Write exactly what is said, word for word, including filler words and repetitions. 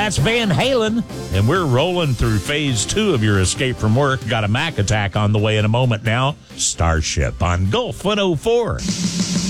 That's Van Halen, and we're rolling through phase two of your escape from work. Got a Mac Attack on the way in a moment now. Starship on Gulf one oh four.